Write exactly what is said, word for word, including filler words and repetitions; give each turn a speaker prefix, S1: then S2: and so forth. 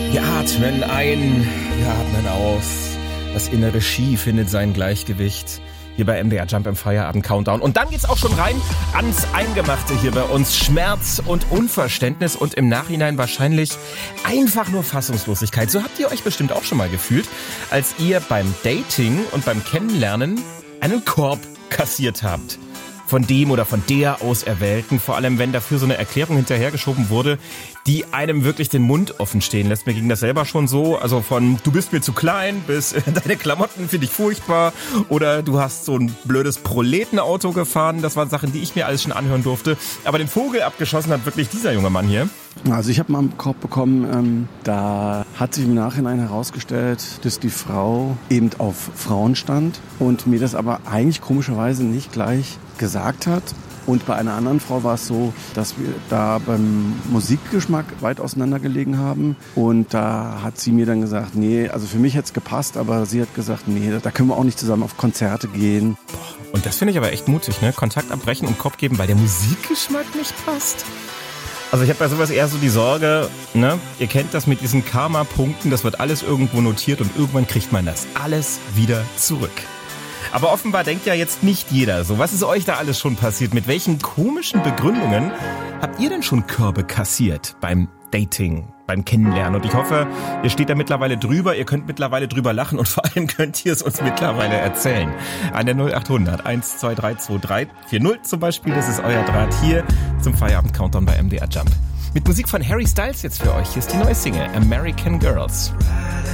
S1: Wir atmen ein, wir atmen aus. Das innere Ski findet sein Gleichgewicht. Hier bei M D R Jump im Feierabend-Countdown. Und dann geht's auch schon rein ans Eingemachte hier bei uns. Schmerz und Unverständnis und im Nachhinein wahrscheinlich einfach nur Fassungslosigkeit. So habt ihr euch bestimmt auch schon mal gefühlt, als ihr beim Dating und beim Kennenlernen einen Korb kassiert habt. Von dem oder von der Auserwählten, vor allem wenn dafür so eine Erklärung hinterhergeschoben wurde, die einem wirklich den Mund offen stehen lässt. Mir ging das selber schon so, also von du bist mir zu klein bis deine Klamotten finde ich furchtbar oder du hast so ein blödes Proletenauto gefahren. Das waren Sachen, die ich mir alles schon anhören durfte. Aber den Vogel abgeschossen hat wirklich dieser junge Mann hier.
S2: Also ich habe mal einen Korb bekommen, ähm, da hat sich im Nachhinein herausgestellt, dass die Frau eben auf Frauen stand und mir das aber eigentlich komischerweise nicht gleich gesagt hat. Und bei einer anderen Frau war es so, dass wir da beim Musikgeschmack weit auseinander gelegen haben. Und da hat sie mir dann gesagt, nee, also für mich hätte es gepasst, aber sie hat gesagt, nee, da können wir auch nicht zusammen auf Konzerte gehen.
S1: Boah, und das finde ich aber echt mutig, ne? Kontakt abbrechen und Kopf geben, weil der Musikgeschmack nicht passt. Also ich habe bei sowas eher so die Sorge, ne? Ihr kennt das mit diesen Karma-Punkten, das wird alles irgendwo notiert und irgendwann kriegt man das alles wieder zurück. Aber offenbar denkt ja jetzt nicht jeder so. Was ist euch da alles schon passiert? Mit welchen komischen Begründungen habt ihr denn schon Körbe kassiert beim Dating, beim Kennenlernen? Und ich hoffe, ihr steht da mittlerweile drüber, ihr könnt mittlerweile drüber lachen und vor allem könnt ihr es uns mittlerweile erzählen. An der null acht hundert eins zwei drei zwei drei vier null zum Beispiel, das ist euer Draht hier zum Feierabend-Countdown bei M D R Jump. Mit Musik von Harry Styles jetzt für euch. Hier ist die neue Single American Girls.